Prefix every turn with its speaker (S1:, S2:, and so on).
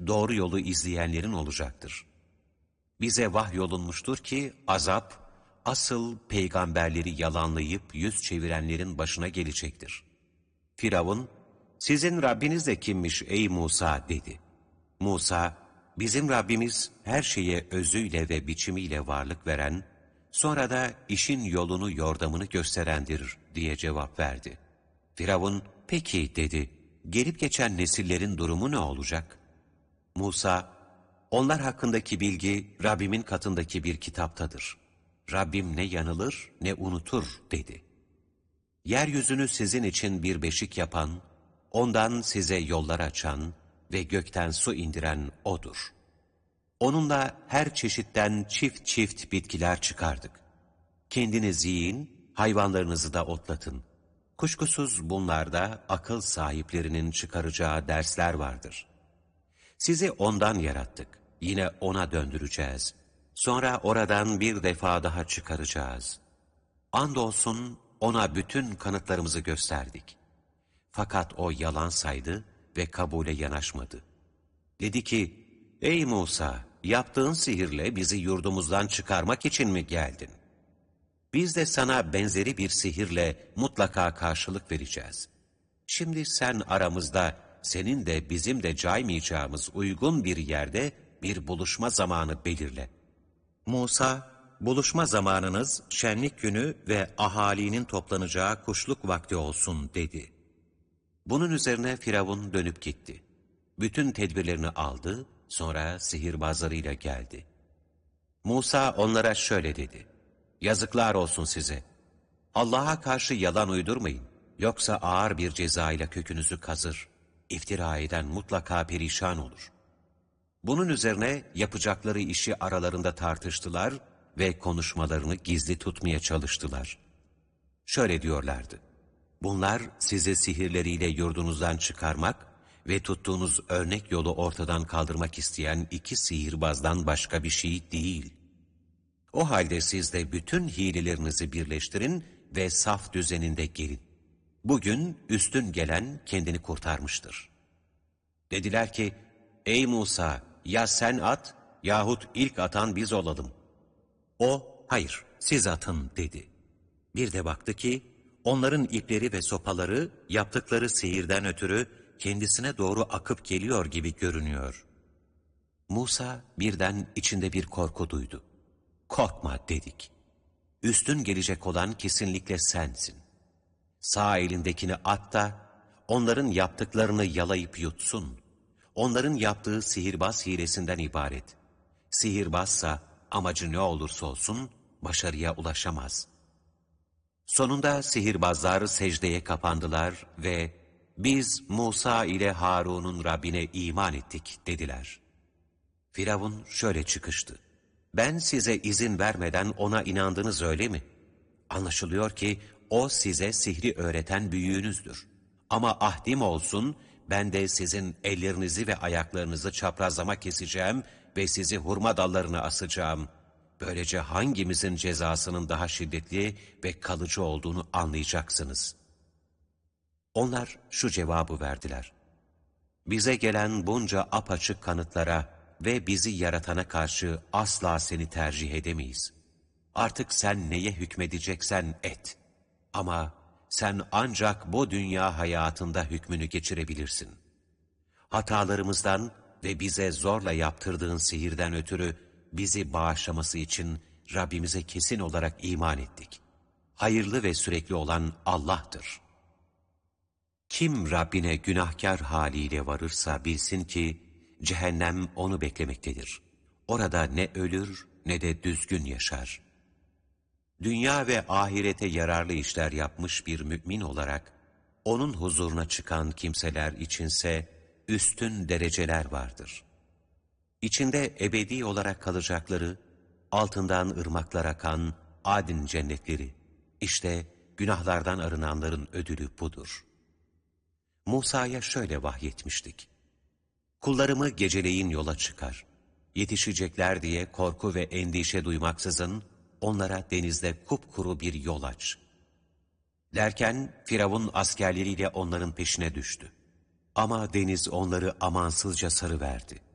S1: doğru yolu izleyenlerin olacaktır. Bize vahyolunmuştur ki azap, asıl peygamberleri yalanlayıp yüz çevirenlerin başına gelecektir. Firavun, sizin Rabbiniz de kimmiş ey Musa dedi. Musa, bizim Rabbimiz her şeye özüyle ve biçimiyle varlık veren, sonra da işin yolunu yordamını gösterendir diye cevap verdi. Firavun, peki dedi, gelip geçen nesillerin durumu ne olacak? Musa, onlar hakkındaki bilgi Rabbimin katındaki bir kitaptadır. Rabbim ne yanılır ne unutur dedi. Yeryüzünü sizin için bir beşik yapan, ondan size yollar açan ve gökten su indiren O'dur. Onunla her çeşitten çift çift bitkiler çıkardık. Kendiniz yiyin, hayvanlarınızı da otlatın. Kuşkusuz bunlarda akıl sahiplerinin çıkaracağı dersler vardır. Sizi ondan yarattık, yine ona döndüreceğiz. Sonra oradan bir defa daha çıkaracağız. Andolsun ona bütün kanıtlarımızı gösterdik. Fakat o yalan saydı ve kabule yanaşmadı. Dedi ki, ey Musa, yaptığın sihirle bizi yurdumuzdan çıkarmak için mi geldin? Biz de sana benzeri bir sihirle mutlaka karşılık vereceğiz. Şimdi sen aramızda, senin de bizim de caymayacağımız uygun bir yerde bir buluşma zamanı belirle. Musa, buluşma zamanınız şenlik günü ve ahalinin toplanacağı kuşluk vakti olsun dedi. Bunun üzerine Firavun dönüp gitti. Bütün tedbirlerini aldı, sonra sihirbazlarıyla geldi. Musa onlara şöyle dedi. Yazıklar olsun size. Allah'a karşı yalan uydurmayın. Yoksa ağır bir ceza ile kökünüzü kazır. İftira eden mutlaka perişan olur. Bunun üzerine yapacakları işi aralarında tartıştılar ve konuşmalarını gizli tutmaya çalıştılar. Şöyle diyorlardı. Bunlar sizi sihirleriyle yurdunuzdan çıkarmak ve tuttuğunuz örnek yolu ortadan kaldırmak isteyen iki sihirbazdan başka bir şey değil. O halde siz de bütün hilelerinizi birleştirin ve saf düzeninde gelin. Bugün üstün gelen kendini kurtarmıştır. Dediler ki, ey Musa, ya sen at yahut ilk atan biz olalım. O, hayır siz atın dedi. Bir de baktı ki, onların ipleri ve sopaları yaptıkları sihirden ötürü kendisine doğru akıp geliyor gibi görünüyor. Musa birden içinde bir korku duydu. Korkma dedik. Üstün gelecek olan kesinlikle sensin. Sağ elindekini at da onların yaptıklarını yalayıp yutsun. Onların yaptığı sihirbaz hilesinden ibaret. Sihirbazsa amacı ne olursa olsun başarıya ulaşamaz. Sonunda sihirbazlar secdeye kapandılar ve biz Musa ile Harun'un Rabbine iman ettik dediler. Firavun şöyle çıkıştı. Ben size izin vermeden ona inandınız öyle mi? Anlaşılıyor ki o size sihri öğreten büyüğünüzdür. Ama ahdim olsun, ben de sizin ellerinizi ve ayaklarınızı çaprazlama keseceğim ve sizi hurma dallarına asacağım. Böylece hangimizin cezasının daha şiddetli ve kalıcı olduğunu anlayacaksınız. Onlar şu cevabı verdiler. Bize gelen bunca apaçık kanıtlara ve bizi yaratana karşı asla seni tercih edemeyiz. Artık sen neye hükmedeceksen et. Ama sen ancak bu dünya hayatında hükmünü geçirebilirsin. Hatalarımızdan ve bize zorla yaptırdığın sihirden ötürü bizi bağışlaması için Rabbimize kesin olarak iman ettik. Hayırlı ve sürekli olan Allah'tır. Kim Rabbine günahkar haliyle varırsa bilsin ki cehennem onu beklemektedir. Orada ne ölür ne de düzgün yaşar. Dünya ve ahirete yararlı işler yapmış bir mümin olarak onun huzuruna çıkan kimseler içinse üstün dereceler vardır. İçinde ebedi olarak kalacakları, altından ırmaklar akan Adin cennetleri, işte günahlardan arınanların ödülü budur. Musa'ya şöyle vahyetmiştik. Kullarımı geceleyin yola çıkar. Yetişecekler diye korku ve endişe duymaksızın onlara denizde kupkuru bir yol aç. Derken Firavun askerleriyle onların peşine düştü. Ama deniz onları amansızca sarıverdi.